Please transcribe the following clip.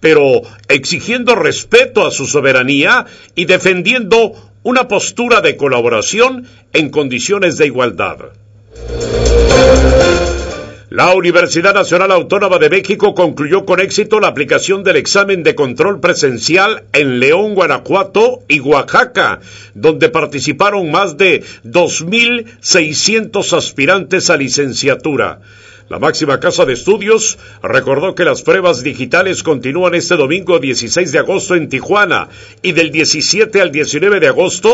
pero exigiendo respeto a su soberanía y defendiendo una postura de colaboración en condiciones de igualdad. La Universidad Nacional Autónoma de México concluyó con éxito la aplicación del examen de control presencial en León, Guanajuato y Oaxaca, donde participaron más de 2,600 aspirantes a licenciatura. La máxima casa de estudios recordó que las pruebas digitales continúan este domingo 16 de agosto en Tijuana y del 17 al 19 de agosto